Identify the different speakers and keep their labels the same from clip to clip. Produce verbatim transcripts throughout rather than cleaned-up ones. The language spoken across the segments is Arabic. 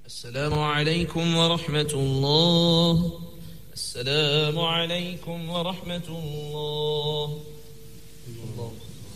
Speaker 1: السلام عليكم ورحمة الله. السلام عليكم ورحمة الله. الله.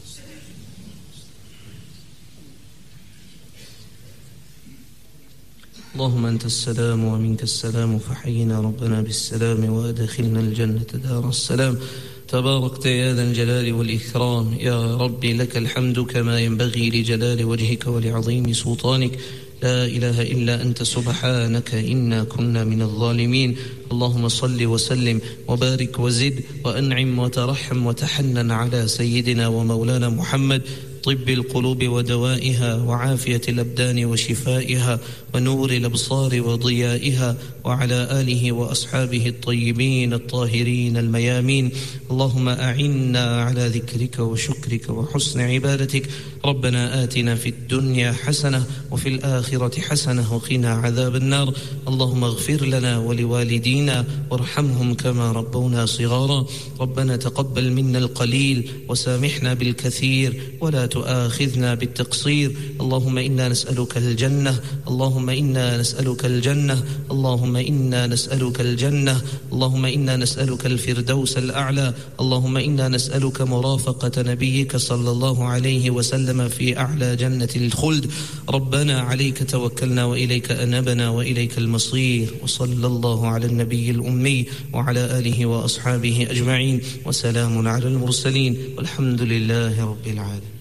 Speaker 1: اللهم أنت السلام ومنك السلام، فحينا ربنا بالسلام وأدخلنا الجنة دار السلام. تباركت يا ذا الجلال والإكرام، يا رب لك الحمد كما ينبغي لجلال وجهك ولعظيم سلطانك. لا إله إلا أنت سبحانك إنا كنا من الظالمين. اللهم صل وسلم وبارك وزد وأنعم وترحم وتحنن على سيدنا ومولانا محمد، طب القلوب ودوائها وعافية الأبدان وشفائها ونور الأبصار وضيائها، وعلى آله وأصحابه الطيبين الطاهرين الميامين. اللهم أعنا على ذكرك وشكرك وحسن عبادتك. ربنا آتنا في الدنيا حسنة وفي الآخرة حسنة وقنا عذاب النار. اللهم اغفر لنا ولوالدينا وارحمهم كما ربونا صغارا. ربنا تقبل منا القليل وسامحنا بالكثير ولا تؤاخذنا بالتقصير. اللهم إنا نسألك الجنة، اللهم إنا نسألك الجنة، اللهم إنا نسألك الجنة، اللهم إنا نسألك الفردوس الأعلى. اللهم إنا نسألك مرافقة نبيك صلى الله عليه وسلم في أعلى جنة الخلد. ربنا عليك توكلنا وإليك أنبنا وإليك المصير. وصلى الله على النبي الأمي وعلى آله وأصحابه أجمعين، وسلام على المرسلين، والحمد لله رب العالمين.